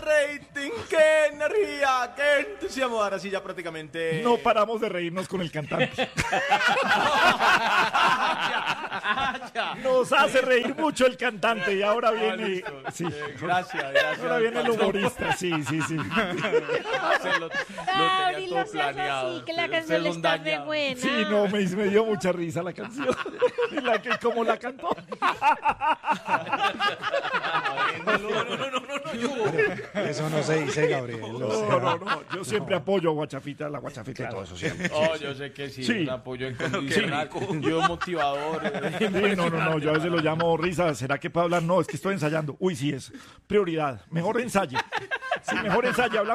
rating, qué energía, qué entusiasmo. Ahora sí ya prácticamente... No paramos de reírnos con el cantante. Nos hace reír mucho el cantante y ahora viene... Sí. Gracias. Ahora viene el humorista, sí. Lo Ay, tenía lo todo saca planeado. así, que la Ustedes canción son está muy dañados. buena. Sí, no, me dio mucha risa la canción. Y como la cantó. Eso no se dice, Gabriel. No. Yo siempre apoyo a Guachafita, la Guachafita y todo eso siempre. Oh, yo sé que sí, Sí. un apoyo incondicional, yo motivador. Sí, no, yo a veces lo llamo risa. ¿Será que puedo hablar? No, es que estoy ensayando. Uy, sí, es prioridad. Mejor ensaye. Sí, mejor ensaye. Habla